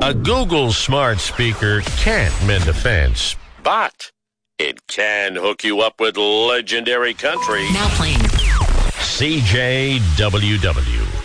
A Google smart speaker can't mend a fence, but it can hook you up with legendary country. Now playing CJWW.